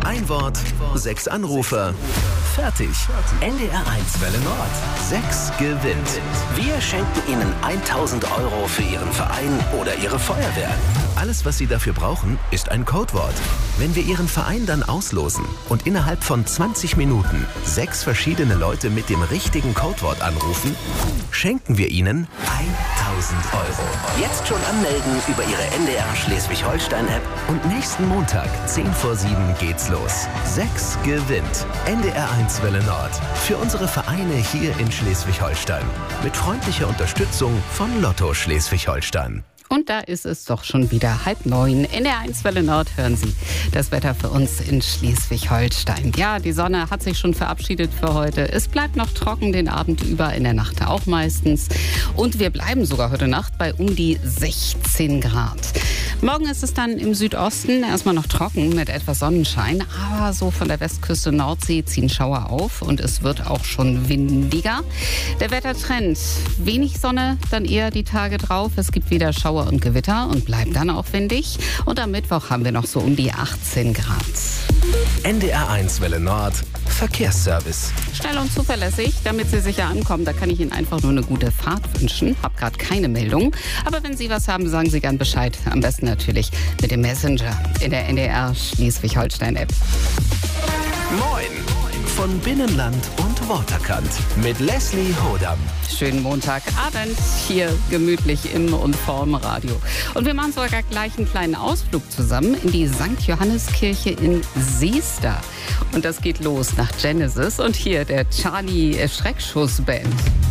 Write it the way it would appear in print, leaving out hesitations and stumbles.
Ein Wort, 6 Anrufer. Fertig. NDR1 Welle Nord. 6 gewinnt. Wir schenken Ihnen 1.000 € für Ihren Verein oder Ihre Feuerwehr. Alles, was Sie dafür brauchen, ist ein Codewort. Wenn wir Ihren Verein dann auslosen und innerhalb von 20 Minuten 6 verschiedene Leute mit dem richtigen Codewort anrufen, schenken wir Ihnen 1.000 €. Jetzt schon anmelden über Ihre NDR Schleswig-Holstein-App und nächsten Montag, 10 vor 7 geht's los. 6 gewinnt. NDR1 Welle Nord. Für unsere Vereine hier in Schleswig-Holstein. Mit freundlicher Unterstützung von Lotto Schleswig-Holstein. Und da ist es doch schon wieder 8:30. NDR1 Welle Nord hören Sie. Das Wetter für uns in Schleswig-Holstein. Ja, die Sonne hat sich schon verabschiedet für heute. Es bleibt noch trocken den Abend über, in der Nacht auch meistens. Und wir bleiben sogar heute Nacht bei um die 16 Grad. Morgen ist es dann im Südosten erstmal noch trocken mit etwas Sonnenschein. Aber so von der Westküste Nordsee ziehen Schauer auf und es wird auch schon windiger. Der Wettertrend, wenig Sonne, dann eher die Tage drauf. Es gibt wieder Schauer und Gewitter und bleibt dann auch windig. Und am Mittwoch haben wir noch so um die 18 Grad. NDR1 Welle Nord. Verkehrsservice. Schnell und zuverlässig, damit Sie sicher ankommen. Da kann ich Ihnen einfach nur eine gute Fahrt wünschen. Hab gerade keine Meldung. Aber wenn Sie was haben, sagen Sie gern Bescheid. Am besten natürlich mit dem Messenger in der NDR Schleswig-Holstein-App. Moin! Von Binnenland und Waterkant mit Leslie Hodam. Schönen Montagabend hier gemütlich im und vorm Radio. Und wir machen sogar gleich einen kleinen Ausflug zusammen in die St. Johanneskirche in Seester. Und das geht los nach Genesis und hier der Charlie Schreckschuss Band.